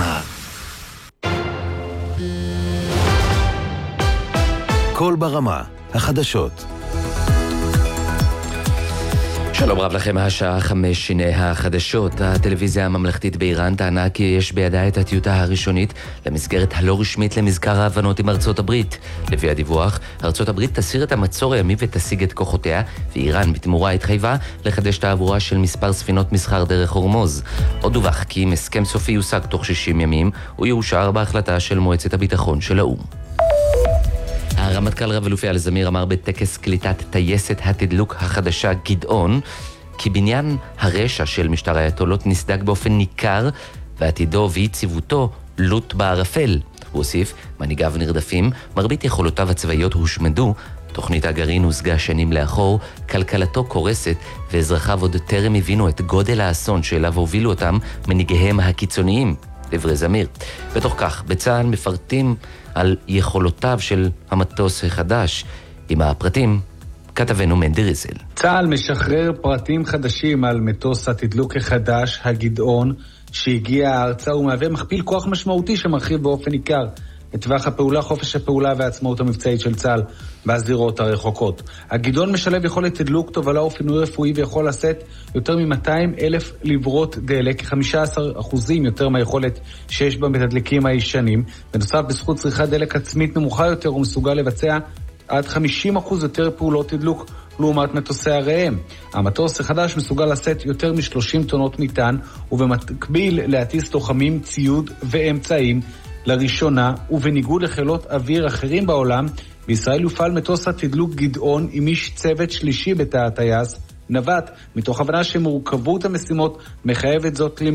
ברמה. קול ברמה, החדשות. שלום רב לכם, השעה 5, הנה החדשות. הטלוויזיה הממלכתית באיראן טענה כי יש בידה את הטיוטה הראשונית למסגרת הלא רשמית למזכר ההבנות עם ארצות הברית. לפי הדיווח, ארצות הברית תסיר את המצור הימי ותשיג את כוחותיה, ואיראן בתמורה התחייבה לחדש תעבורה של מספר ספינות מסחר דרך הורמוז. עוד דווח כי אם הסכם סופי יושג תוך 60 ימים, הוא יאושר בהחלטה של מועצת הביטחון של האו"ם. הרמטכ"ל רב-אלוף אייל זמיר אמר בטקס קליטת טייסת התדלוק החדשה גדעון כי בניין הרשע של משטר האייתולות נסדק באופן ניכר ועתידו ויציבותו לוט בערפל. הוא הוסיף, מנהיגיו נרדפים, מרבית יכולותיו הצבאיות הושמדו, תוכנית הגרעין הושגה שנים לאחור, כלכלתו קורסת ואזרחיו עוד טרם הבינו את גודל האסון שאליו הובילו אותם מנהיגיהם הקיצוניים. דברי זמיר. בתוך כך, בצה"ל מפרטים על יכולותיו של המטוס החדש. עם הפרטים, כתבנו מנדי ריזל. צה"ל משחרר פרטים חדשים על מטוס התדלוק החדש, הגדעון, שהגיע ארצה ומהווה מכפיל כוח משמעותי שמרחיב באופן ניכר את טווח הפעולה, חופש הפעולה והעצמאות המבצעית של צה"ל בזירות הרחוקות. הגדעון משלב יכולת תדלוק, תובלה ופינוי רפואי ויכול לשאת יותר מ-200,000 ליברות דלק, 15% יותר מהיכולת שיש במתדלקים הישנים. בנוסף, בזכות צריכת דלק עצמית נמוכה יותר הוא מסוגל לבצע עד 50% יותר פעולות תדלוק לעומת מטוסי הראם. המטוס החדש מסוגל לשאת יותר מ-30 טונות מטען ובמקביל להטיס לוחמים, ציוד ואמצעים. לראשונה, ובניגוד לחילות אוויר אחרים בעולם, בישראל יופעל מטוס התדלוק גדעון עם איש צוות שלישי בתא הטייס, נווט, מתוך הבנה שמורכבות המשימות מחייבת זאת